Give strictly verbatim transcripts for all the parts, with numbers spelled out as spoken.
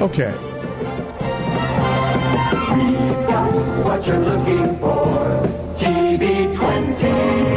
Okay. We've got what you're looking for. T V twenty.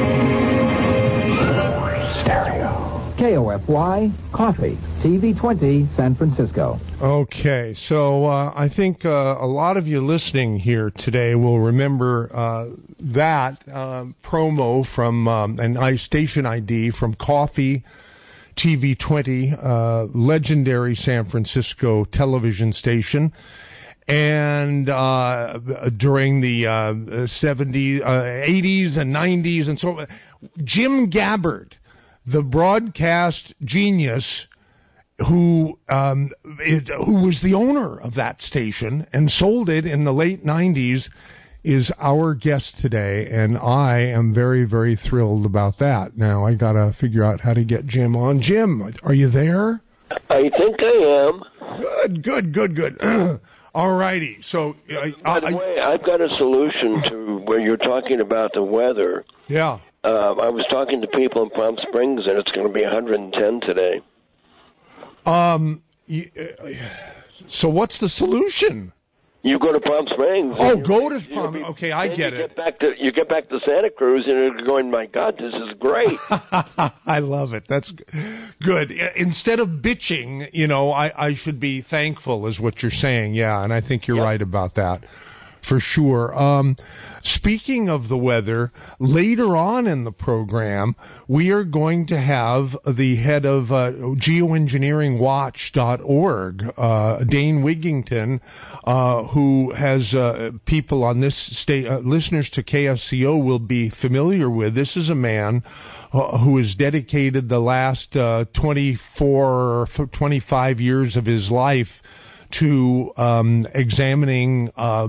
Stereo. K O F Y, Coffee, T V twenty, San Francisco. Okay, so uh, I think uh, a lot of you listening here today will remember uh, that uh, promo from um, an I station I D from Coffee, T V twenty, uh, legendary San Francisco television station. And uh, during the uh, seventies, uh, eighties, and nineties, and so Jim Gabbard, the broadcast genius who um, is, who was the owner of that station and sold it in the late nineties, is our guest today, and I am very, very thrilled about that. Now, I got to figure out how to get Jim on. Jim, are you there? I think I am. Good, good, good, good. All righty. So, uh, by the I, way, I've got a solution to where you're talking about the weather. Yeah. Uh, I was talking to people in Palm Springs, and it's going to be one hundred ten today. Um. So, what's the solution? You go to Palm Springs. Oh, you, go to you, Palm. Be, okay, I get you it. Get back to, you get back to Santa Cruz, and you're going, my God, this is great. I love it. That's good. Instead of bitching, you know, I, I should be thankful, is what you're saying. Yeah, and I think you're yep. right about that. For sure. Um, speaking of the weather, later on in the program, we are going to have the head of uh, geoengineering watch dot org, uh, Dane Wigington, uh, who has uh, people on this state, uh, listeners to K F C O will be familiar with. This is a man uh, who has dedicated the last uh, twenty-four, twenty-five years of his life to um, examining uh,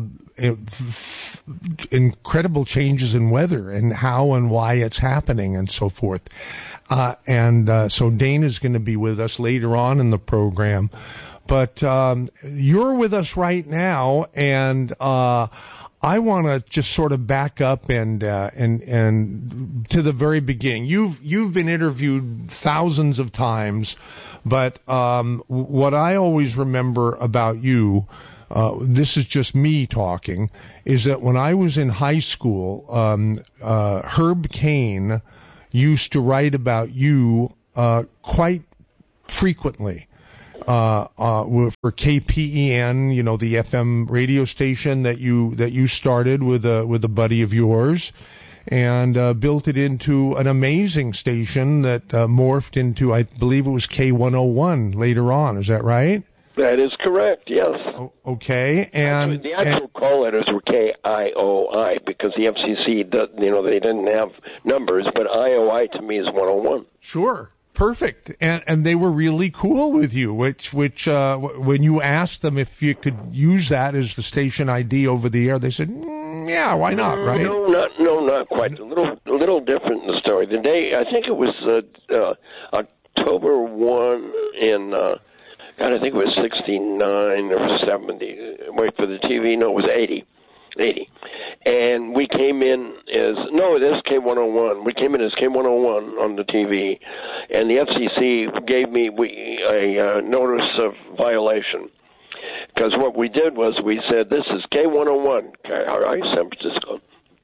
incredible changes in weather and how and why it's happening and so forth. Uh, and uh, so Dane is going to be with us later on in the program. But um, you're with us right now, and uh, I want to just sort of back up and uh, and and to the very beginning. You've you've been interviewed thousands of times. But um, what I always remember about you, uh, this is just me talking, is that when I was in high school, um, uh, Herb Caen used to write about you uh, quite frequently. Uh, uh, for K P E N, you know, the F M radio station that you that you started with a with a buddy of yours. And uh, built it into an amazing station that uh, morphed into, I believe it was K one oh one later on. Is that right? That is correct, yes. O- okay, and... Actually, the actual and, call letters were K I O I because the F C C, does, you know, they didn't have numbers, but I O I to me is one oh one. Sure. Perfect, and and they were really cool with you. Which which uh, w- when you asked them if you could use that as the station I D over the air, they said, mm, "Yeah, why not?" Right? No, not no, not quite. A little a little different in the story. The day I think it was uh, uh, October one in uh, God, I think it was sixty-nine or seventy. Wait for the T V. No, it was eighty. eighty. And we came in as, no, it is K one oh one. We came in as K one oh one on the T V, and the F C C gave me we, a uh, notice of violation. Because what we did was we said, this is K one oh one, K R I, San Francisco.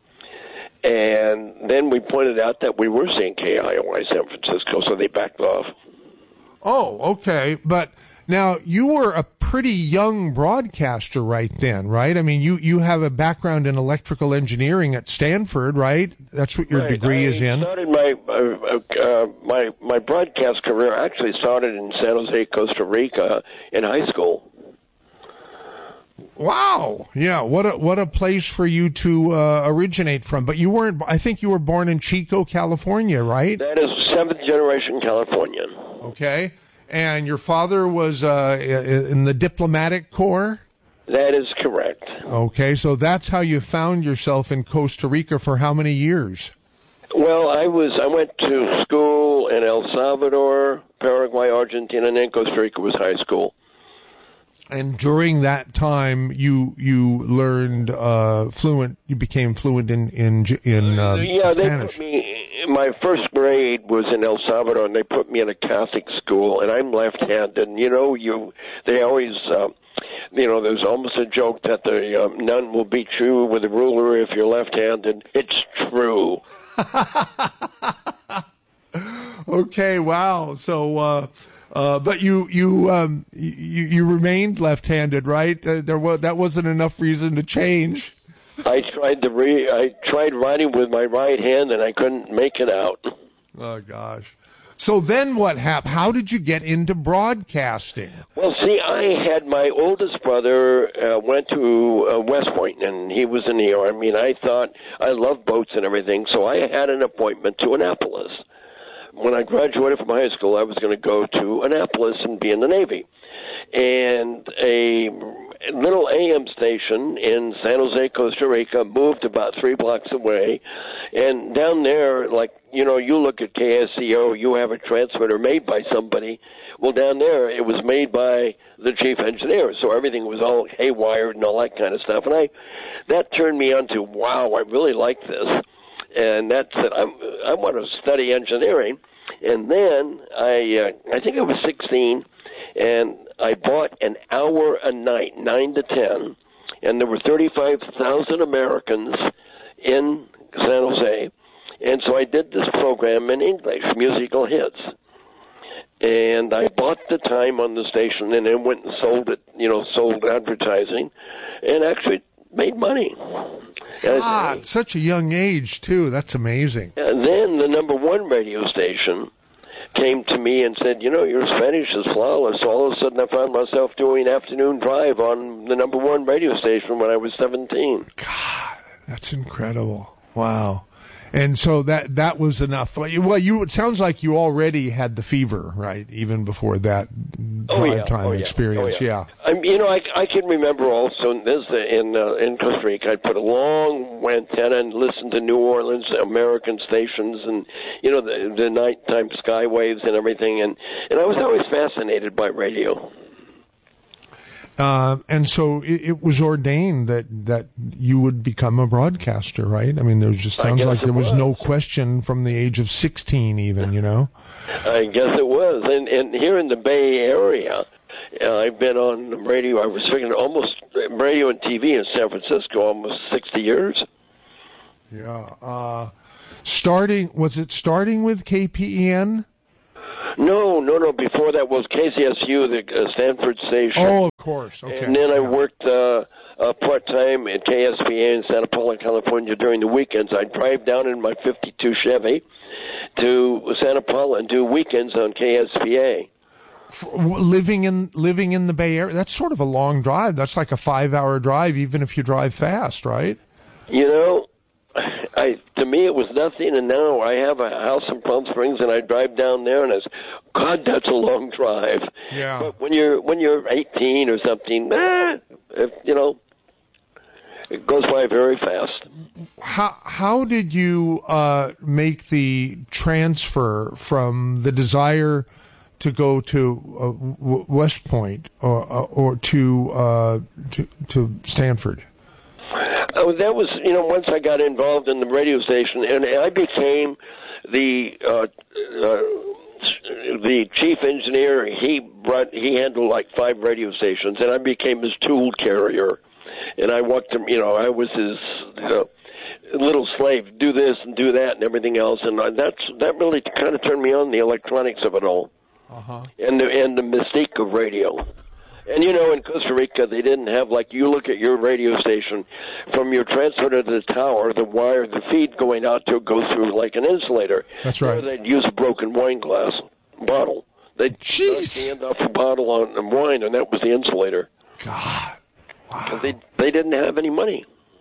And then we pointed out that we were saying K I O I, San Francisco, so they backed off. Oh, okay, but... Now, you were a pretty young broadcaster right then, right? I mean, you, you have a background in electrical engineering at Stanford, right? That's what your right. degree I is in. I started my, uh, uh, my, my broadcast career actually started in San Jose, Costa Rica in high school. Wow. Yeah, what a what a place for you to uh, originate from. But you weren't, I think you were born in Chico, California, right? That is seventh generation Californian. Okay. And your father was uh, in the diplomatic corps? That is correct. Okay, so that's how you found yourself in Costa Rica for how many years? Well, I was I went to school in El Salvador, Paraguay, Argentina, and then Costa Rica was high school. And during that time, you you learned uh, fluent. You became fluent in in in uh, yeah, Spanish. They put me. My first grade was in El Salvador, and they put me in a Catholic school, and I'm left-handed. And you know, you they always uh, you know, there's almost a joke that the um, nun will beat you with a ruler if you're left-handed. It's true. Okay, wow. So, uh, uh, but you you um you, you remained left-handed, right? Uh, there was that wasn't enough reason to change. I tried to re I tried writing with my right hand and I couldn't make it out. Oh gosh. So then what happened? How did you get into broadcasting? Well, see, I had my oldest brother uh, went to uh, West Point, and he was in the Army, and I thought I loved boats and everything, so I had an appointment to Annapolis. When I graduated from high school, I was going to go to Annapolis and be in the Navy. And a little A M station in San Jose, Costa Rica, moved about three blocks away. And down there, like, you know, you look at K S C O, you have a transmitter made by somebody. Well, down there, it was made by the chief engineer, so everything was all haywired and all that kind of stuff. And I, that turned me on to, wow, I really like this. And that said, I'm, I want to study engineering. And then I, uh, I think I was sixteen, and I bought an hour a night, nine to ten, and there were thirty-five thousand Americans in San Jose, and so I did this program in English, musical hits. And I bought the time on the station, and then went and sold it, you know, sold advertising, and actually made money. God, such a young age, too. That's amazing. And then the number one radio station came to me and said, you know, your Spanish is flawless. All of a sudden I found myself doing afternoon drive on the number one radio station when I was seventeen. God, that's incredible. Wow. And so that that was enough. Well, you it sounds like you already had the fever, right? Even before that oh, drive yeah. time oh, yeah. experience, oh, yeah. yeah. I, you know, I, I can remember also this in uh, in Costa Rica. I'd put a long antenna and listen to New Orleans American stations, and you know the the nighttime skywaves and everything, and and I was always fascinated by radio. Uh, and so it, it was ordained that, that you would become a broadcaster, right? I mean, there just sounds like there was, was no question from the age of sixteen, even, you know. I guess it was, and and here in the Bay Area, uh, I've been on radio. I was figuring almost radio and T V in San Francisco, almost sixty years. Yeah. Uh, starting was it starting with K P E N? No, no, no. Before that was K C S U, the uh, Stanford station. Oh, of course. Okay. And then I yeah. worked uh, uh, part-time at K S P A in Santa Paula, California during the weekends. I'd drive down in my fifty-two Chevy to Santa Paula and do weekends on K S P A. Living in living in the Bay Area, that's sort of a long drive. That's like a five-hour drive, even if you drive fast, right? You know, I to me it was nothing, and now I have a house in Palm Springs, and I drive down there, and it's, God, that's a long drive. Yeah. But when you're when you're eighteen or something, eh, if, you know, it goes by very fast. How how did you uh, make the transfer from the desire to go to uh, West Point or uh, or to uh, to to Stanford? Oh, that was, you know, once I got involved in the radio station, and I became the uh, uh, the chief engineer. He brought, he handled like five radio stations, and I became his tool carrier. And I walked him, you know, I was his uh, little slave. Do this and do that and everything else, and I, that's that really kind of turned me on the electronics of it all, uh-huh. and the and the mystique of radio. And, you know, in Costa Rica, they didn't have, like, you look at your radio station, from your transmitter to the tower, the wire, the feed going out to go through like an insulator. That's right. Or they'd use a broken wine glass bottle. They'd Jeez. stand off a bottle on wine, and that was the insulator. God. Wow. They, they didn't have any money.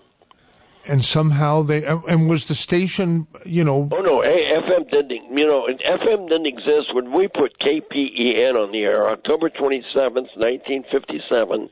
And somehow they, and was the station, you know... Oh, no, F M didn't, you know, F M didn't exist when we put K P E N on the air, October twenty-seventh, nineteen fifty-seven.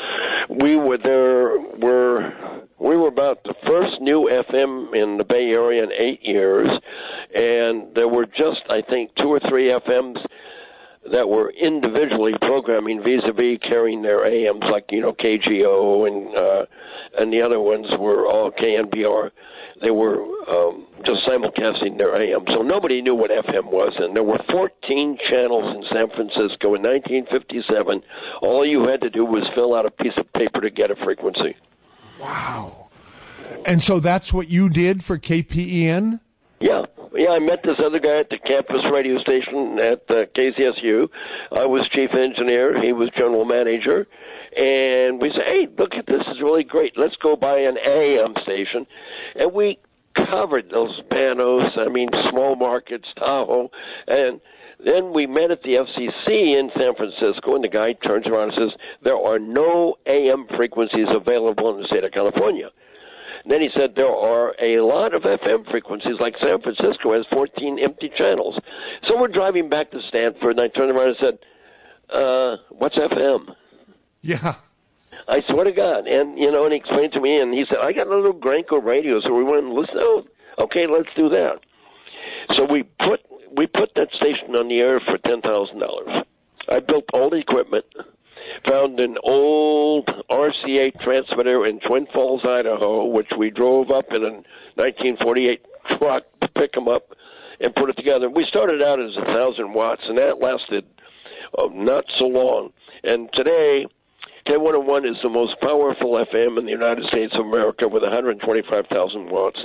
We were there, were, we were about the first new F M in the Bay Area in eight years, and there were just, I think, two or three F Ms that were individually programming vis-a-vis carrying their A Ms, like, you know, K G O and uh, and the other ones were all K N B R. they were um, just simulcasting their A M. So nobody knew what F M was, and there were fourteen channels in San Francisco in nineteen fifty-seven. All you had to do was fill out a piece of paper to get a frequency. Wow. And so that's what you did for K P E N? Yeah. Yeah, I met this other guy at the campus radio station at uh, K C S U. I was chief engineer. He was general manager. And we said, hey, look at this. This is really great. Let's go buy an A M station. And we covered those Panos, I mean, small markets, Tahoe. And then we met at the F C C in San Francisco, and the guy turns around and says, there are no A M frequencies available in the state of California. And then he said there are a lot of F M frequencies, like San Francisco has fourteen empty channels. So we're driving back to Stanford, and I turned around and said, uh, what's F M? Yeah. I swear to God. And, you know, and he explained to me, and he said, I got a little Granco radio, so we went and listened. Oh, okay, let's do that. So we put we put that station on the air for ten thousand dollars. I built all the equipment, found an old R C A transmitter in Twin Falls, Idaho, which we drove up in a nineteen forty-eight truck to pick them up and put it together. We started out as one thousand watts, and that lasted uh, not so long. And today, K one oh one is the most powerful F M in the United States of America with one hundred twenty-five thousand watts.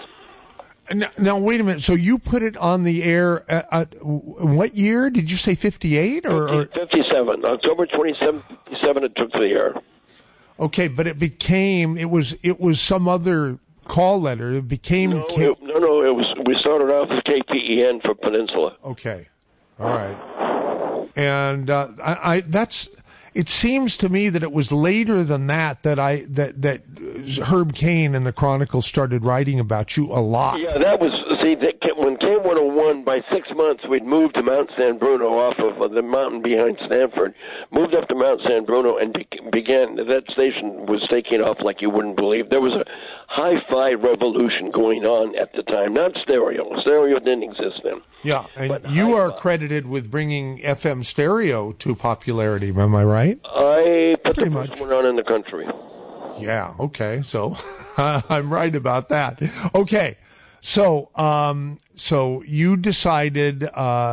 Now, now, wait a minute. So you put it on the air at, at what year? Did you say fifty-eight or, or fifty-seven? October twenty-seventh, fifty-seven. It took to the air. Okay, but it became it was it was some other call letter. It became no, K- it, no, no. It was we started off with K P E N for Peninsula. Okay, all right, and uh, I, I that's. It seems to me that it was later than that that I that that Herb Caen in the Chronicle started writing about you a lot. Yeah, that was see that when K one oh one by six months we'd moved to Mount San Bruno off of the mountain behind Stanford, moved up to Mount San Bruno and be, began. That station was taking off like you wouldn't believe. There was a hi-fi revolution going on at the time, not stereo. Stereo didn't exist then. Yeah, and But you hi-fi. are credited with bringing F M stereo to popularity. Am I right? I put Pretty the much. first one on in the country. Yeah, okay, so I'm right about that. Okay, so um, so you decided uh,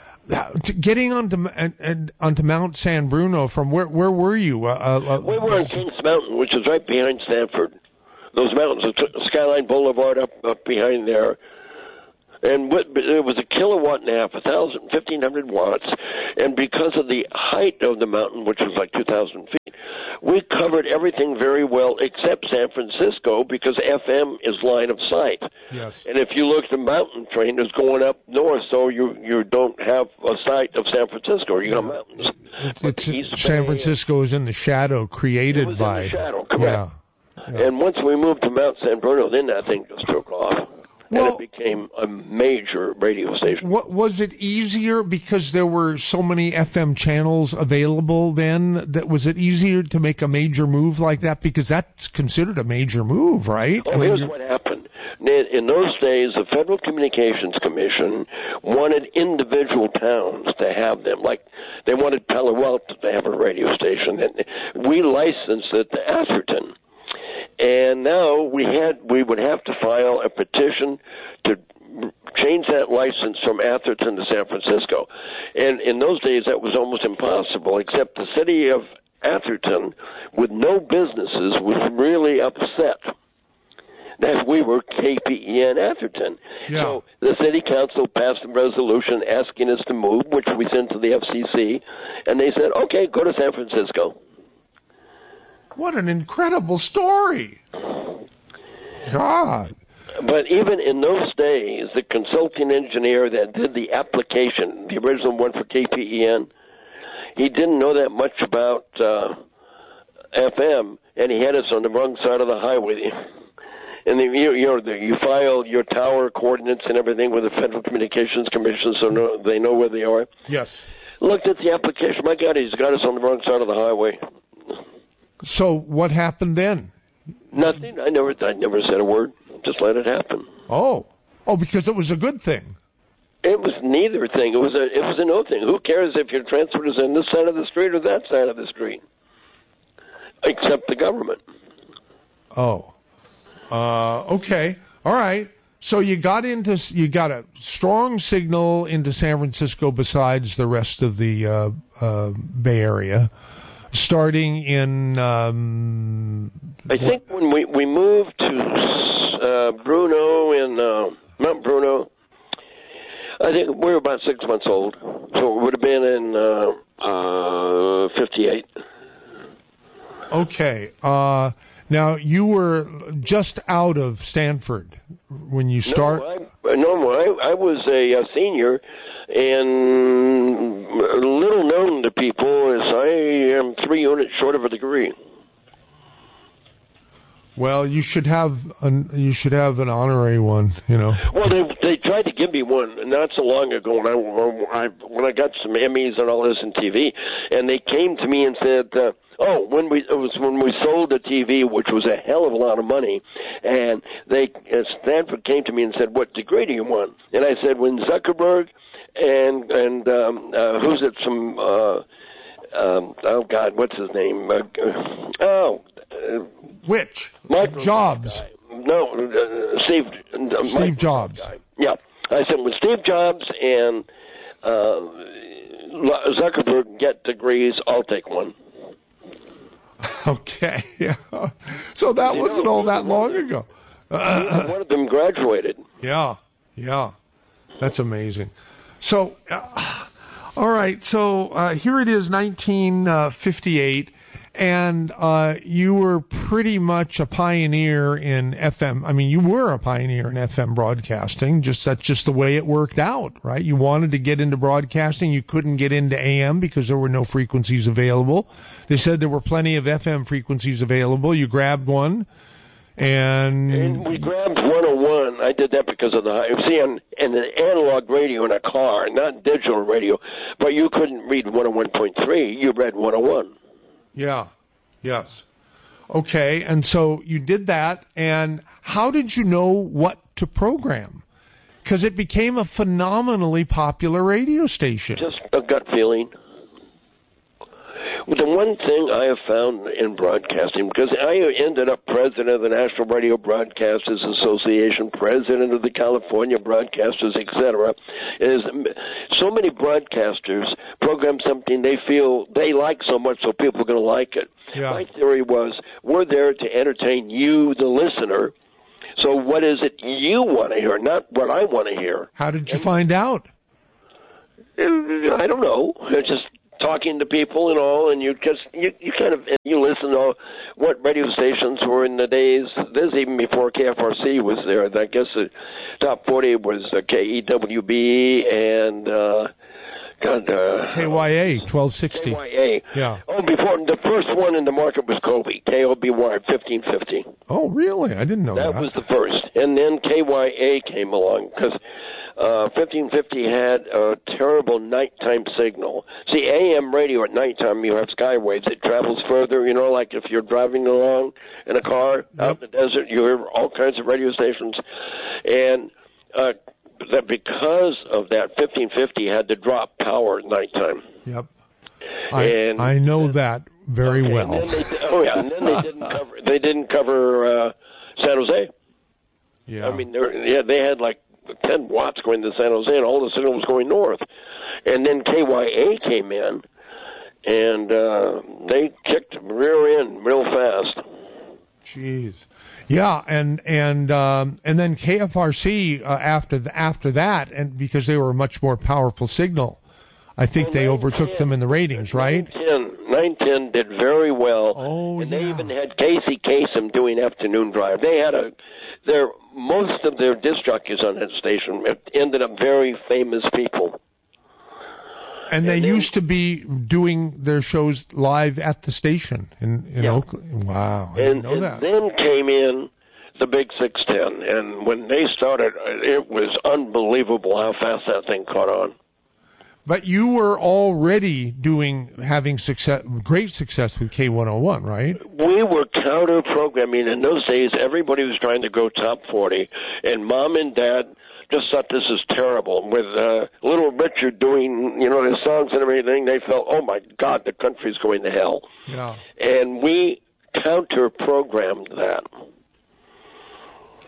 to getting onto and, and onto Mount San Bruno from where? Where were you? Uh, uh, We were on Kings Mountain, which is right behind Stanford. Those mountains, Skyline Boulevard up up behind there. And what, it was a kilowatt and a half, a thousand, fifteen hundred watts. And because of the height of the mountain, which was like two thousand feet, we covered everything very well except San Francisco because F M is line of sight. Yes. And if you look, the mountain train is going up north, so you you don't have a sight of San Francisco. You got mountains. It's, East San Bay Francisco is in the shadow created It was by. in the shadow, correct. Yeah. Yeah. And once we moved to Mount San Bruno, then that thing just took off. Well, and it became a major radio station. What, was it easier because there were so many F M channels available then? That was it easier to make a major move like that? Because that's considered a major move, right? Oh, I mean, here's you're- what happened. In in those days, the Federal Communications Commission wanted individual towns to have them. Like, they wanted Palo Alto to have a radio station. And we licensed it to Atherton. And now we had we would have to file a petition to change that license from Atherton to San Francisco. And in those days, that was almost impossible, except the city of Atherton, with no businesses, was really upset that we were K P E N Atherton. Yeah. So the city council passed a resolution asking us to move, which we sent to the F C C, and they said, okay, go to San Francisco. What an incredible story! God. But even in those days, the consulting engineer that did the application, the original one for K P E N, he didn't know that much about uh, F M, and he had us on the wrong side of the highway. And the, you, you know, the, you file your tower coordinates and everything with the Federal Communications Commission, so no, they know where they are. Yes. Looked at the application. My God, he's got us on the wrong side of the highway. So what happened then? Nothing. I never. I never said a word. Just let it happen. Oh, oh, because it was a good thing. It was neither thing. It was a. It was a no thing. Who cares if your transfer is on this side of the street or that side of the street? Except the government. Oh, uh, okay. All right. So you got into you got a strong signal into San Francisco besides the rest of the uh, uh, Bay Area, starting in. Um, I think when we we moved to uh, Bruno in uh, Mount Bruno, I think we were about six months old, so it would have been in uh, uh, fifty-eight. Okay. Uh, now you were just out of Stanford when you start. No, I, no, I, I was a, a senior, and little known to people as I am three units short of a degree. Well, you should have an you should have an honorary one, you know. Well, they they tried to give me one not so long ago when I, I when I got some Emmys and all this in T V, and they came to me and said, uh, "Oh, when we it was when we sold the T V, which was a hell of a lot of money," and they uh, Stanford came to me and said, "What degree do you want?" And I said, "When Zuckerberg and and um, uh, who's it? Some uh, um, oh God, what's his name? Uh, oh." Uh, Which? Mike Jobs. No, uh, Steve. Uh, Steve Mike Jobs. Guy. Yeah, I said when Steve Jobs and uh, Zuckerberg get degrees, I'll take one. Okay. Yeah. So that you wasn't know, all that long ago. Uh, one of them graduated. Yeah. Yeah. That's amazing. So, uh, all right. So uh, here it is, nineteen fifty-eight. And uh, you were pretty much a pioneer in F M. I mean, you were a pioneer in F M broadcasting. Just that's just the way it worked out, right? You wanted to get into broadcasting. You couldn't get into A M because there were no frequencies available. They said there were plenty of F M frequencies available. You grabbed one, and, and we grabbed one oh one. I did that because of the see, on an analog radio in a car, not digital radio. But you couldn't read one oh one point three. You read one oh one. Yeah. Yes. Okay. And so you did that. And how did you know what to program? Because it became a phenomenally popular radio station. Just a gut feeling. The one thing I have found in broadcasting, because I ended up president of the National Radio Broadcasters Association, president of the California Broadcasters, et cetera, is so many broadcasters program something they feel they like so much so people are going to like it. Yeah. My theory was we're there to entertain you, the listener, so what is it you want to hear, not what I want to hear. How did you and, find out? I don't know. It's just talking to people and all, and you just you, you kind of you listen to what radio stations were in the days. This is even before K F R C was there. I guess the top forty was uh, K E W B and uh, God, uh, K Y A twelve sixty. K Y A. Yeah. Oh, before the first one in the market was Kobe K O B Y fifteen fifty. Oh, really? I didn't know that. That was the first, and then K Y A came along because. Uh, fifteen fifty had a terrible nighttime signal. See, A M radio at nighttime, you have skywaves. It travels further, you know, like if you're driving along in a car yep. out in the desert, you hear all kinds of radio stations. And uh, that because of that, fifteen fifty had to drop power at nighttime. Yep. I, and, I know that very okay, well. And then they, oh, yeah, and then they didn't cover, they didn't cover uh, San Jose. Yeah. I mean, yeah, they had like ten watts going to San Jose, and all the signal was going north. And then K Y A came in, and uh, they kicked rear end real fast. Jeez, yeah, and and um, and then K F R C uh, after the, after that, and because they were a much more powerful signal, I think well, they overtook them in the ratings, right? nine ten did very well. Oh, and yeah. They even had Casey Kasem doing afternoon drive. They had a their most of their disc jockeys on that station ended up very famous people. And they and then, used to be doing their shows live at the station in, in yeah. Oakland. Wow, I and, didn't know and that. then came in the Big six ten, and when they started, it was unbelievable how fast that thing caught on. But you were already doing, having success, great success with K one oh one, right? We were counter-programming. In those days, everybody was trying to go top forty, and Mom and Dad just thought this is terrible. With uh, Little Richard doing, you know, his songs and everything, they felt, oh, my God, the country's going to hell. Yeah. And we counter-programmed that.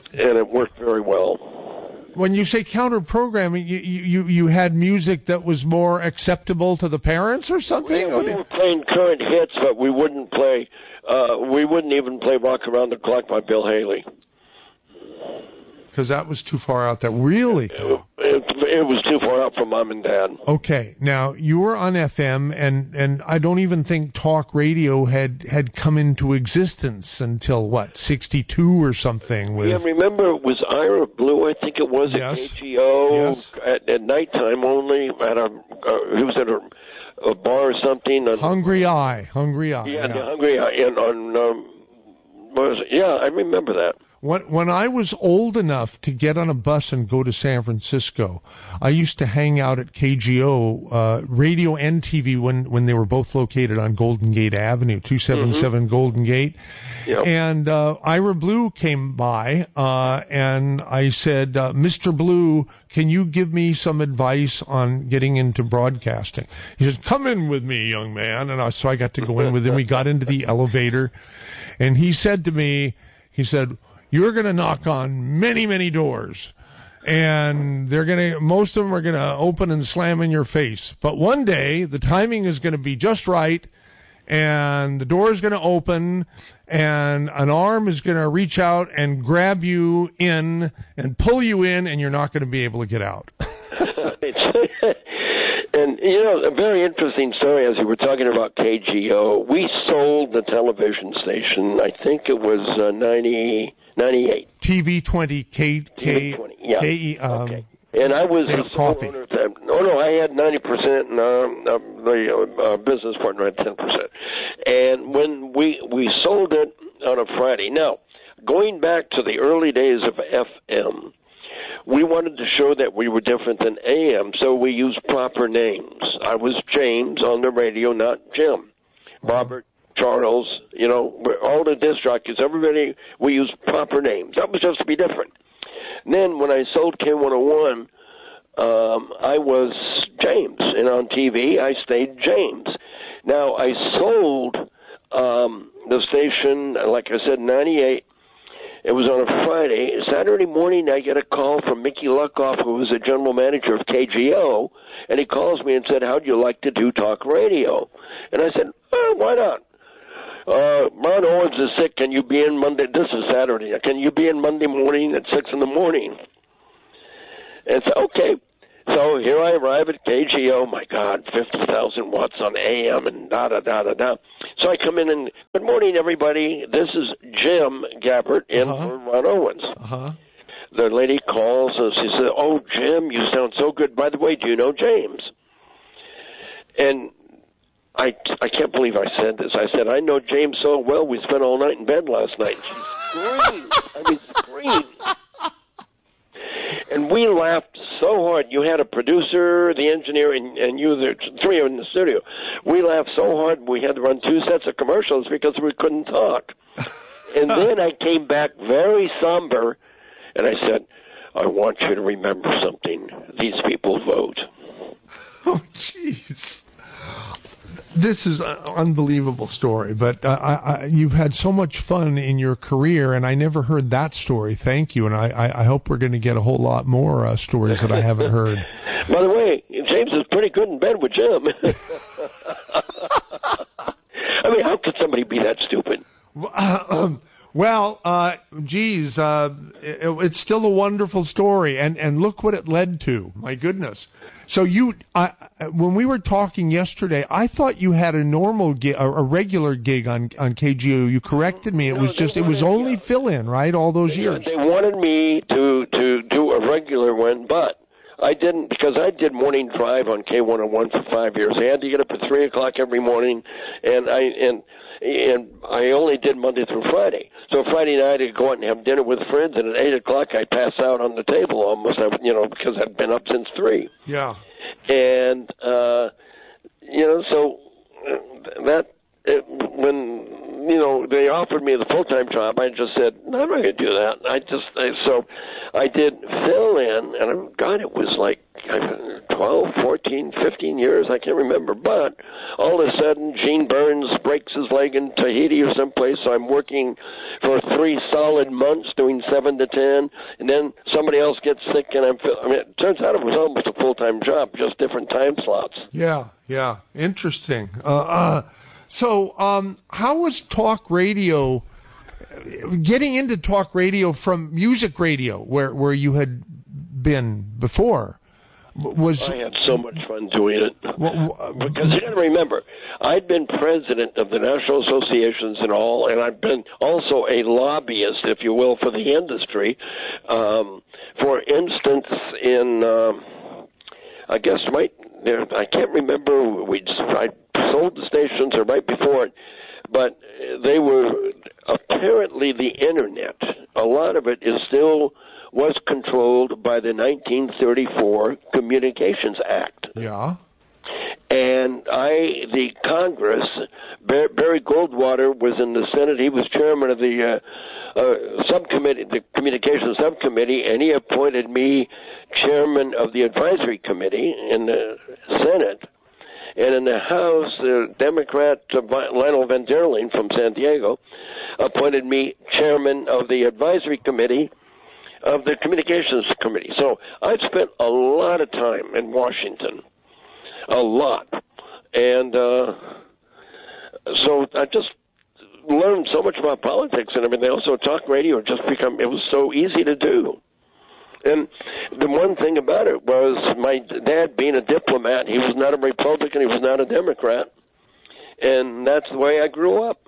and it worked very well. When you say counter-programming, you, you, you had music that was more acceptable to the parents or something? We, we were playing current hits, but we wouldn't play, uh, we wouldn't even play Rock Around the Clock by Bill Haley. Because that was too far out there. Really? It, it, it was too far out for Mom and Dad. Okay. Now, you were on F M, and, and I don't even think talk radio had, had come into existence until, what, sixty-two or something? With... Yeah, remember it was Ira Blue, I think it was, yes. at K G O, yes. at, at nighttime only, at a, uh, he was at a, a bar or something. On, Hungry Eye. Hungry Eye. Yeah, yeah. the Hungry Eye. And on, um, was it? Yeah, I remember that. When, when I was old enough to get on a bus and go to San Francisco, I used to hang out at K G O, uh, radio and T V when, when they were both located on Golden Gate Avenue, two seventy-seven mm-hmm. Golden Gate. Yep. And uh, Ira Blue came by, uh, and I said, uh, Mister Blue, can you give me some advice on getting into broadcasting? He said, come in with me, young man. And I, so I got to go in with him. We got into the elevator, and he said to me, he said, you're going to knock on many, many doors, and they're going to, most of them are going to open and slam in your face. But one day, the timing is going to be just right, and the door is going to open, and an arm is going to reach out and grab you in and pull you in, and you're not going to be able to get out. And, you know, a very interesting story as you were talking about K G O. We sold the television station, I think it was uh, ninety, ninety-eight. T V twenty, K, K, T V twenty, yeah. K, um, okay. And I was the sole owner at that. No, no, I had ninety percent, and um, uh, the uh, business partner had ten percent. And when we, we sold it on a Friday. Now, going back to the early days of F M, we wanted to show that we were different than A M, so we used proper names. I was James on the radio, not Jim. Robert, Charles, you know, all the disc jockeys, everybody, we used proper names. That was just to be different. And then when I sold K one oh one, um, I was James, and on T V I stayed James. Now, I sold um, the station, like I said, ninety-eight. It was on a Friday. Saturday morning, I get a call from Mickey Luckoff, who was the general manager of K G O, and he calls me and said, how'd you like to do talk radio? And I said, oh, why not? Uh, Ron Owens is sick. Can you be in Monday? This is Saturday. Can you be in Monday morning at six in the morning? And so, okay. So here I arrive at K G O. My God, fifty thousand watts on A M and da-da-da-da-da. So I come in and, good morning, everybody. This is Jim Gabbert in uh-huh. for Ron Owens. Uh-huh. The lady calls and she says, oh, Jim, you sound so good. By the way, do you know James? And I, I can't believe I said this. I said, I know James so well, we spent all night in bed last night. She screamed. I mean, screamed. And we laughed so hard. You had a producer, the engineer, and, and you, the three in the studio. We laughed so hard we had to run two sets of commercials because we couldn't talk. And then I came back very somber, and I said, I want you to remember something. These people vote. Oh, jeez. This is an unbelievable story, but uh, I, I, you've had so much fun in your career, and I never heard that story. Thank you, and I, I, I hope we're going to get a whole lot more uh, stories that I haven't heard. By the way, James is pretty good in bed with Jim. I mean, how could somebody be that stupid? Uh, um, well, uh, geez, uh, it, it's still a wonderful story, and, and look what it led to. My goodness. So you, uh, when we were talking yesterday, I thought you had a normal gig, a, a regular gig on, on K G O. You corrected me. It no, was just, wanted, it was only yeah. fill-in, right, all those they, years? They wanted me to, to do a regular one, but I didn't, because I did morning drive on K one oh one for five years. I had to get up at three o'clock every morning, and I, and, and I only did Monday through Friday. So Friday night I'd go out and have dinner with friends, and at eight o'clock I'd pass out on the table almost, you know, because I'd been up since three. Yeah. And, uh, you know, so that, it, when, you know, they offered me the full-time job, I just said, no, I'm not going to do that. I just, I, so I did fill in, and God, it was like twelve, fourteen, fifteen years, I can't remember. But all of a sudden, Gene Burns breaks his leg in Tahiti or someplace, so I'm working for three solid months doing seven to ten, and then somebody else gets sick, and I'm, I mean, it turns out it was almost a full-time job, just different time slots. Yeah, yeah, interesting. Uh, uh, so um, how was talk radio, getting into talk radio from music radio, where, where you had been before? Was I had so much fun doing it. Well, uh, because you got to remember, I'd been president of the national associations and all, and I've been also a lobbyist, if you will, for the industry. Um, for instance, in um, I guess right there, I can't remember. We I sold the stations or right before it, but they were apparently the internet. A lot of it is still was controlled by the nineteen thirty-four Communications Act. Yeah. And I, the Congress, Barry Goldwater was in the Senate. He was chairman of the uh, uh, subcommittee, the Communications Subcommittee, and he appointed me chairman of the Advisory Committee in the Senate. And in the House, the Democrat uh, Lionel Van der Leen from San Diego appointed me chairman of the Advisory Committee of the Communications Committee. So I spent a lot of time in Washington, a lot. And uh, so I just learned so much about politics and everything. Also, talk radio just become, it was so easy to do. And the one thing about it was my dad being a diplomat, he was not a Republican, he was not a Democrat. And that's the way I grew up.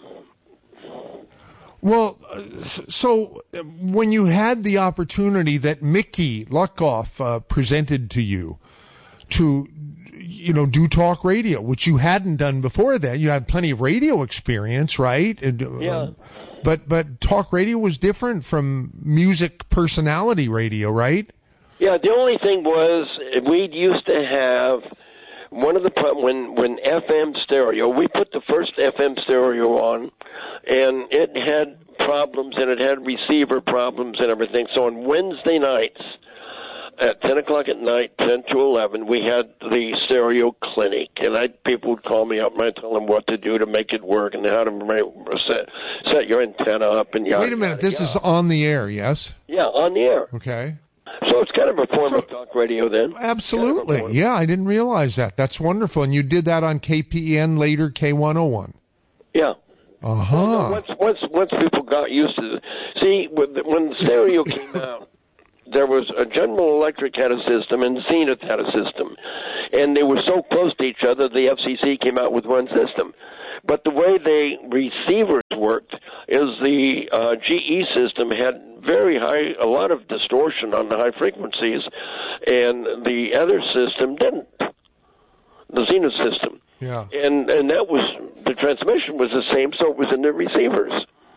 Well, so when you had the opportunity that Mickey Lukoff uh, presented to you to, you know, do talk radio, which you hadn't done before that, you had plenty of radio experience, right? And, yeah. Uh, but but talk radio was different from music personality radio, right? Yeah, the only thing was we used to have one of the when when F M stereo, we put the first F M stereo on, and it had problems and it had receiver problems and everything. So on Wednesday nights at ten o'clock at night, ten to eleven, we had the stereo clinic, and I people would call me up and I'd tell them what to do to make it work and how to set set your antenna up and yada. Wait a minute, yada, this yada. is on the air, yes? Yeah, on the air. Okay. So it's kind of a form So, of talk radio then. Absolutely. Kind of yeah, I didn't realize that. That's wonderful. And you did that on K P E N, later K one oh one. Yeah. Uh-huh. Once, once, once people got used to it. See, when the, when the stereo came out, there was a General Electric had a system and Zenith had a system. And they were so close to each other, the F C C came out with one system. But the way the receivers worked is the uh, G E system had very high, a lot of distortion on the high frequencies, and the other system didn't, the Zenith system. Yeah. And and that was, the transmission was the same, so it was in the receivers.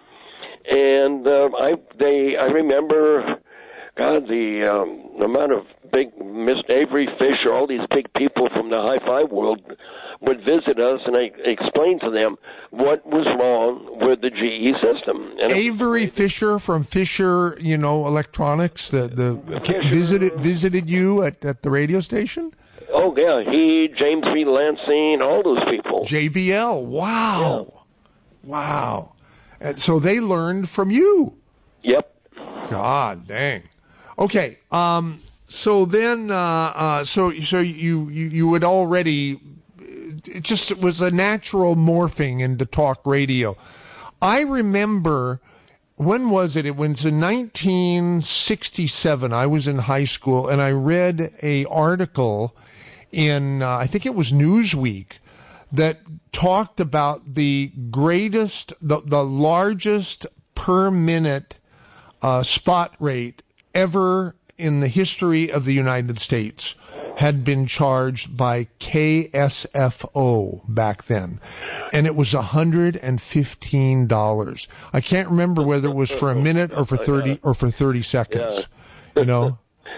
And um, I they I remember, God, the um, amount of big, Miss Avery Fisher, all these big people from the hi-fi world would visit us, and I explained to them what was wrong with the G E system. And Avery it, Fisher from Fisher, you know, Electronics, the the Fisher. visited visited you at, at the radio station. Oh yeah, he, James B. Lansing, all those people. J B L. Wow, yeah. Wow. And so they learned from you. Yep. God dang. Okay. Um. So then, uh, uh, so so you you you had already. It just was a natural morphing into talk radio. I remember, when was it? It was in nineteen sixty-seven. I was in high school, and I read a article in, uh, I think it was Newsweek, that talked about the greatest, the, the largest per minute uh, spot rate ever in the history of the United States had been charged by K S F O back then. And it was one hundred fifteen dollars. I can't remember whether it was for a minute or for thirty or for thirty seconds. Yeah. You know?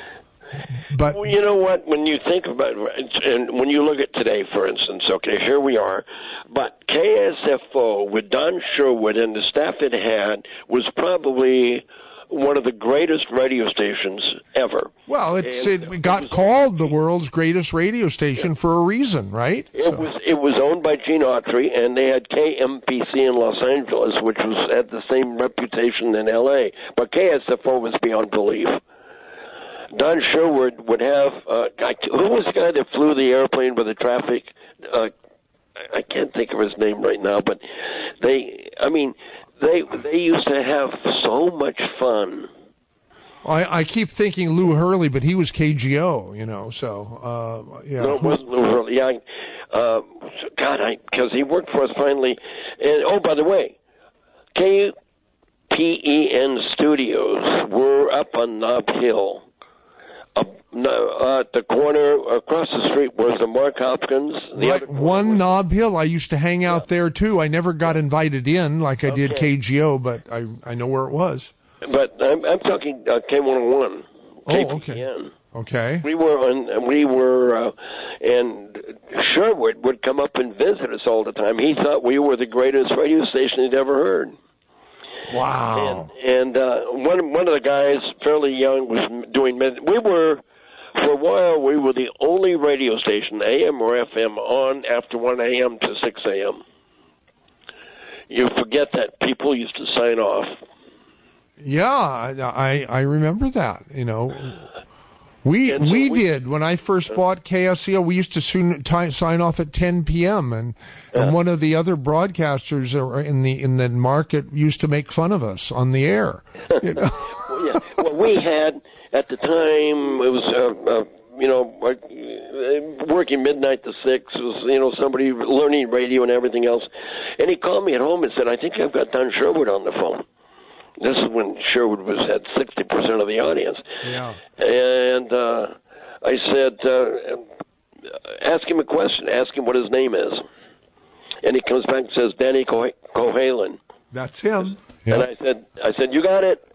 But well, you know what? When you think about it, and when you look at today, for instance, okay, here we are, but K S F O with Don Sherwood and the staff it had was probably one of the greatest radio stations ever. Well, it's And it got it was, called the world's greatest radio station yeah. for a reason, right? It so. was it was owned by Gene Autry, and they had K M P C in Los Angeles, which was had the same reputation in L A. But K S F O was beyond belief. Don Sherwood would have uh, who was the guy that flew the airplane with the traffic? Uh, I can't think of his name right now, but they, I mean, they they used to have so much fun. I, I keep thinking Lou Hurley, but he was K G O, you know. So uh, yeah, no, it wasn't Lou Hurley. Yeah, uh, God, I because he worked for us finally. And oh, by the way, K P E N Studios were up on Nob Hill. Uh, uh, at the corner across the street was the Mark Hopkins. The right, other one was, Nob Hill. I used to hang out yeah. there too. I never got invited in like I okay. did K G O, but I I know where it was. But I'm, I'm talking uh, K one oh one. Oh, okay. Okay. We were on. We were, uh, and Sherwood would come up and visit us all the time. He thought we were the greatest radio station he'd ever heard. Wow. And, and uh, one one of the guys, fairly young, was doing. We were, for a while, we were the only radio station, A M or F M, on after one A M to six A M. You forget that people used to sign off. Yeah, I I remember that. You know, we so we, we did when I first bought K S C O. We used to soon t- sign off at ten p.m. and yeah. and one of the other broadcasters in the in the market used to make fun of us on the air. You know? well, yeah. Well, we had at the time it was uh, uh, you know working midnight to six. It was you know somebody learning radio and everything else, and he called me at home and said, "I think I've got Don Sherwood on the phone." This is when Sherwood was at sixty percent of the audience. Yeah. And uh, I said, uh, ask him a question. Ask him what his name is. And he comes back and says, Danny Cohalan. That's him. Yep. And I said, I said, you got it.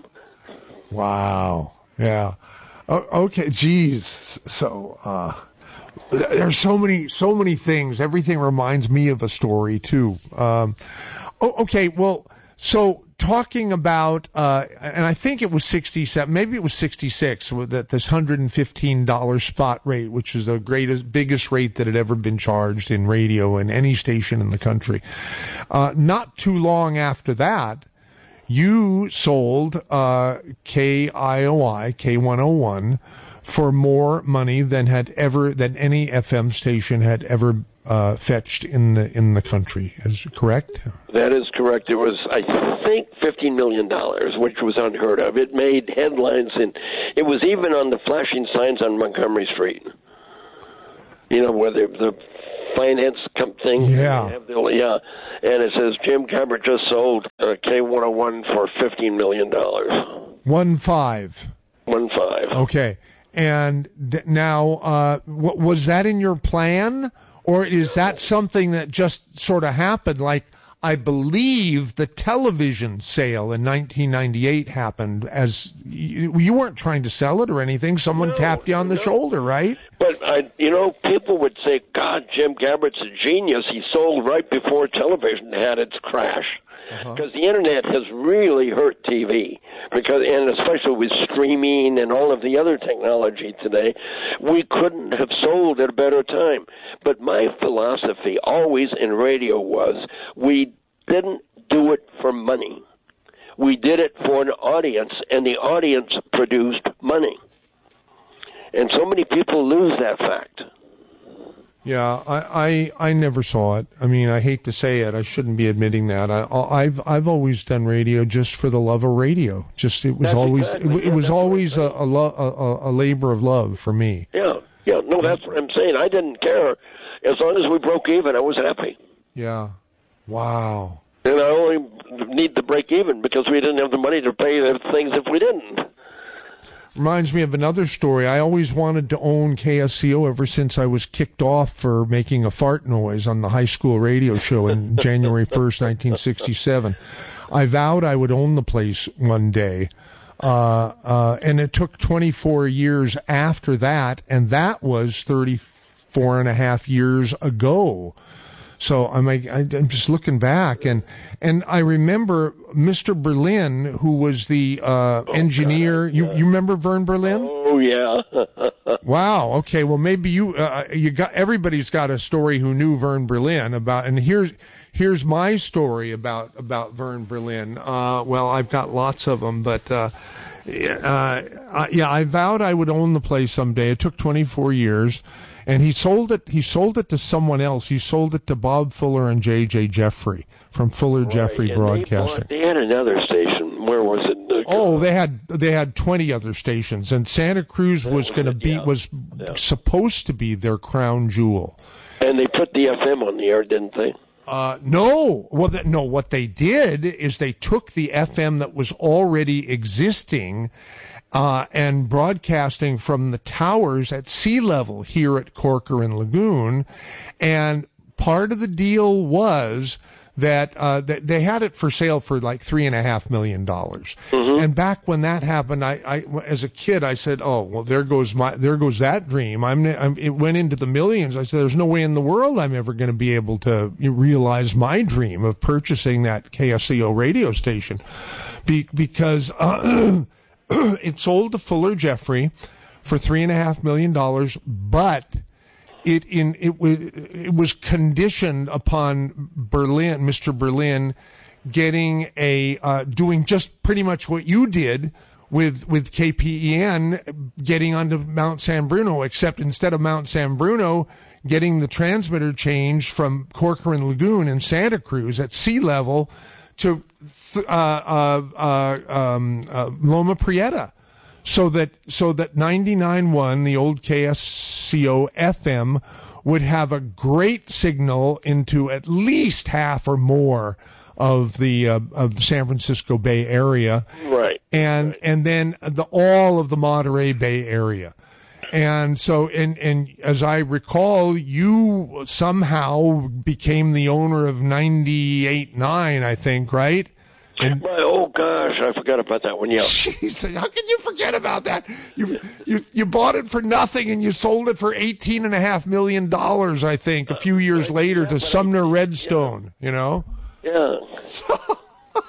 Wow. Yeah. Oh, okay. Geez. So uh, there's so many, so many things. Everything reminds me of a story, too. Um, oh, okay. Well, so... Talking about, uh, and I think it was sixty-seven, maybe it was sixty-six, that this one hundred fifteen dollars spot rate, which is the greatest, biggest rate that had ever been charged in radio in any station in the country. Uh, not too long after that, you sold uh, K I O I, K one oh one, for more money than had ever, than any F M station had ever Uh, fetched in the in the country. Is it correct? That is correct. It was, I think, fifteen million dollars, which was unheard of. It made headlines, and it was even on the flashing signs on Montgomery Street. You know, where the, the finance thing. Yeah. Have the, yeah. And it says, Jim Gabbert just sold uh, K one oh one for fifteen million dollars. One five. One five. Okay. And th- now, uh, w- was that in your plan? Or is that something that just sort of happened? Like, I believe the television sale in nineteen ninety-eight happened as you, you weren't trying to sell it or anything. Someone no, tapped you on the no. shoulder, right? But, I, you know, people would say, God, Jim Gabbert's a genius. He sold right before television had its crash. Because uh-huh. the Internet has really hurt T V, because and especially with streaming and all of the other technology today, we couldn't have sold at a better time. But my philosophy always in radio was we didn't do it for money. We did it for an audience, and the audience produced money. And so many people lose that fact. Yeah, I, I, I never saw it. I mean, I hate to say it. I shouldn't be admitting that. I, I've I've always done radio just for the love of radio. Just it was that's always exactly, it, yeah, it was always right. a, a, lo, a a labor of love for me. Yeah, yeah. No, that's what I'm saying. I didn't care as long as we broke even. I was happy. Yeah. Wow. And I only need to break even because we didn't have the money to pay the things if we didn't. Reminds me of another story. I always wanted to own K S C O ever since I was kicked off for making a fart noise on the high school radio show in January first, nineteen sixty-seven. I vowed I would own the place one day. Uh, uh, and it took twenty-four years after that, and that was thirty-four and a half years ago. So I'm like, I, I'm just looking back, and and I remember Mister Berlin, who was the uh, oh, engineer. God, you yeah. you remember Vern Berlin? Oh yeah. Wow. Okay. Well, maybe you uh, you got everybody's got a story who knew Vern Berlin about, and here's here's my story about about Vern Berlin. Uh, well, I've got lots of them, but uh, uh, yeah, I vowed I would own the place someday. It took twenty-four years. And he sold it. He sold it to someone else. He sold it to Bob Fuller and J J Jeffrey from Fuller Right. Jeffrey And Broadcasting. They, bought, they had another station. Where was it? Oh, they had they had twenty other stations, and Santa Cruz That was was going to it, be yeah. was Yeah. supposed to be their crown jewel. And they put the F M on the air, didn't they? Uh, no, well, that, no. What they did is they took the F M that was already existing. Uh, and broadcasting from the towers at sea level here at Corcoran Lagoon. And part of the deal was that, uh, that they had it for sale for like three and a half million dollars. Mm-hmm. And back when that happened, I, I, as a kid, I said, oh, well, there goes my, there goes that dream. I'm, I'm, it went into the millions. I said, there's no way in the world I'm ever going to be able to realize my dream of purchasing that K S C O radio station. Be, because, uh, it sold to Fuller Jeffrey for three and a half million dollars, but it in it was it was conditioned upon Berlin, Mister Berlin, getting a uh, doing just pretty much what you did with with K P E N, getting onto Mount San Bruno, except instead of Mount San Bruno, getting the transmitter changed from Corcoran Lagoon in Santa Cruz at sea level to uh, uh, uh, um, uh, Loma Prieta, so that so that ninety-nine point one, the old K S C O F M, would have a great signal into at least half or more of the uh, of San Francisco Bay Area, right? And right. and then the all of the Monterey Bay Area. And so, and, and as I recall, you somehow became the owner of ninety-eight point nine, I think, right? And, well, oh gosh, I forgot about that one. Yeah. Geez, how can you forget about that? You you you bought it for nothing and you sold it for eighteen and a half million dollars, I think, a few years uh, later yeah, to Sumner I, Redstone. Yeah. You know. Yeah. So,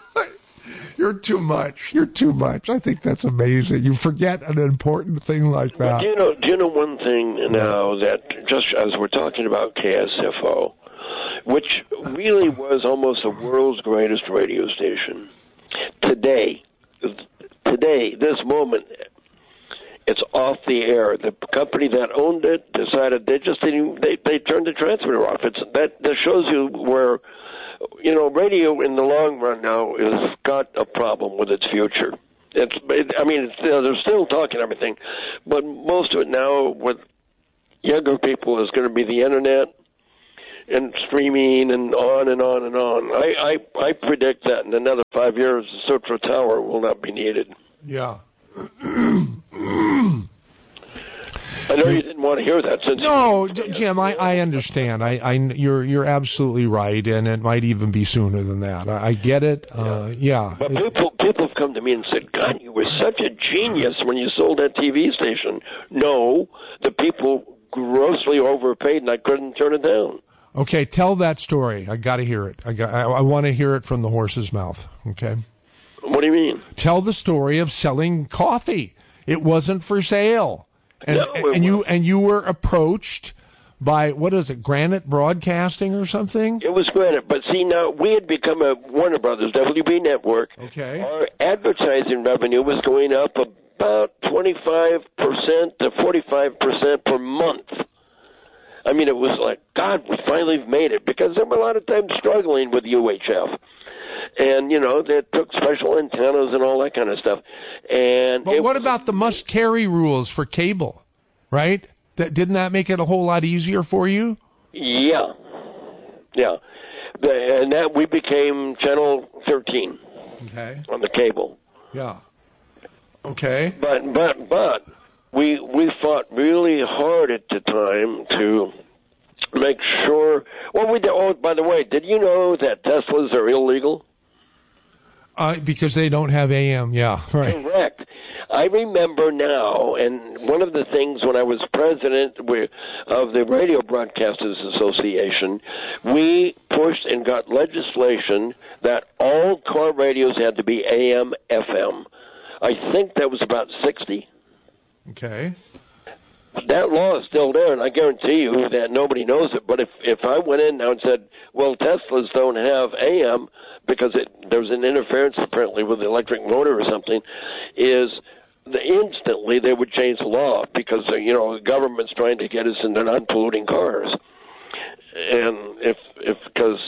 you're too much. You're too much. I think that's amazing. You forget an important thing like that. Well, do you know? Do you know one thing now that just as we're talking about K S F O, which really was almost the world's greatest radio station, today, today, this moment, it's off the air. The company that owned it decided they just didn't. They they turned the transmitter off. It's that that shows you where. You know, radio in the long run now has got a problem with its future. It's, it, I mean, it's, you know, they're still talking everything, but most of it now with younger people is going to be the internet and streaming and on and on and on. I, I, I predict that in another five years, the Sutra Tower will not be needed. Yeah. I know you didn't want to hear that. Since no, Jim, I, I understand. I, I, you're you're absolutely right, and it might even be sooner than that. I, I get it. Uh, yeah. But people people have come to me and said, "God, you were such a genius when you sold that T V station." No, the people grossly overpaid, and I couldn't turn it down. Okay, tell that story. I got to hear it. I got. I, I want to hear it from the horse's mouth. Okay. What do you mean? Tell the story of selling coffee. It wasn't for sale. And, no, and you and you were approached by, what is it, Granite Broadcasting or something? It was Granite, but see, now we had become a Warner Brothers W B network. Okay. Our advertising revenue was going up about twenty-five percent to forty-five percent per month. I mean, it was like, God, we finally made it, because there were a lot of times struggling with U H F. And, you know, they took special antennas and all that kind of stuff. And But what was, about the must-carry rules for cable, right? That, didn't that make it a whole lot easier for you? Yeah. Yeah. The, and that we became Channel thirteen okay. on the cable. Yeah. Okay. But, but, but, we, we fought really hard at the time to make sure. Well, we did, oh, by the way, did you know that Teslas are illegal? Uh, because they don't have A M, yeah, right. Correct. I remember now, and one of the things when I was president of the Radio Broadcasters Association, we pushed and got legislation that all car radios had to be A M F M. I think that was about sixty. Okay. That law is still there, and I guarantee you that nobody knows it. But if if I went in now and said, well, Teslas don't have A M because it, there's an interference apparently with the electric motor or something, is the, instantly they would change the law because, uh, you know, the government's trying to get us into non-polluting cars. And if, if, because,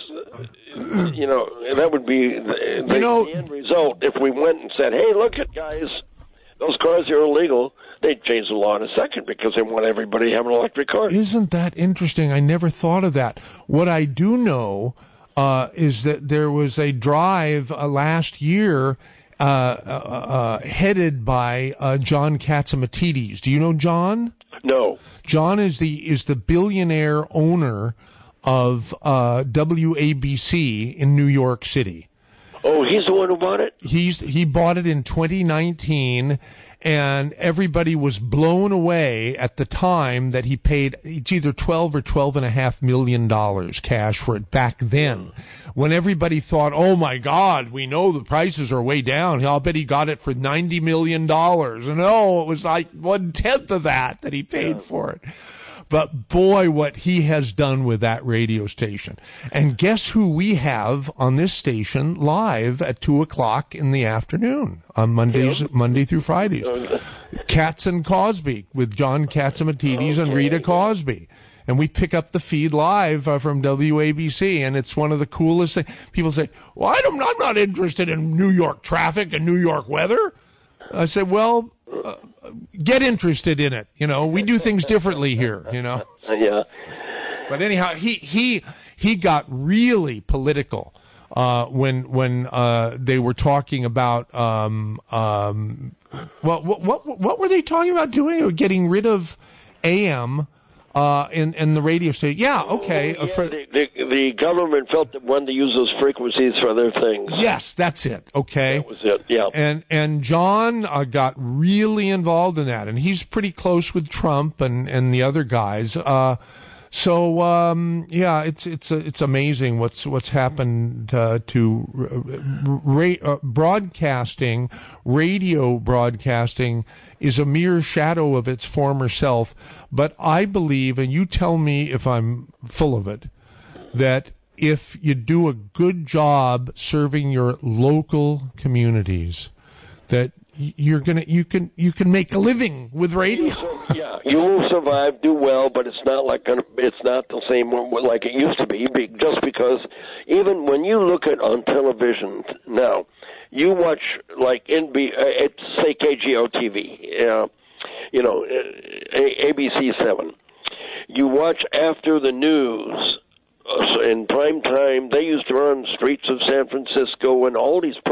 you know, that would be the, the, you know, the end result if we went and said, hey, look at guys, those cars are illegal. They'd change the law in a second because they want everybody to have an electric car. Isn't that interesting? I never thought of that. What I do know uh, is that there was a drive uh, last year uh, uh, uh, headed by uh, John Catsimatidis. Do you know John? No. John is the is the billionaire owner of uh, W A B C in New York City. Oh, he's the one who bought it? He's he bought it in twenty nineteen, and everybody was blown away at the time that he paid. It's either twelve or twelve and a half million dollars cash for it back then, when everybody thought, "Oh my God, we know the prices are way down. I'll bet he got it for ninety million dollars." And no, it was like one tenth of that that he paid yeah. for it. But boy, what he has done with that radio station. And guess who we have on this station live at two o'clock in the afternoon on Mondays, yeah. Monday through Fridays. Katz and Cosby with John Catsimatidis okay. and Rita Cosby. And we pick up the feed live uh, from W A B C, and it's one of the coolest things. People say, well, I don't, I'm not interested in New York traffic and New York weather. I said, well, uh, get interested in it. You know, we do things differently here, you know. Yeah. But anyhow, he he he got really political uh, when when uh, they were talking about um um well, what what what were they talking about doing? Getting rid of A M uh in in the radio station. Yeah, okay. Oh, yeah, for, the, the, the government felt that wanted to use those frequencies for other things. Yes, that's it. Okay. That was it. Yeah. And and John uh, got really involved in that, and he's pretty close with Trump and and the other guys. Uh, so um, yeah, it's it's uh, it's amazing what's what's happened uh, to ra- uh, broadcasting, radio broadcasting is a mere shadow of its former self. But I believe, and you tell me if I'm full of it, that if you do a good job serving your local communities, that you're gonna you can you can make a living with radio. Yeah, you will survive, do well, but it's not like gonna, it's not the same like it used to be. Just because even when you look at on television now, you watch like N B, uh, it's say K G O T V, uh, you know, A B C seven. You watch after the news. Uh, in prime time, they used to run streets of San Francisco and all these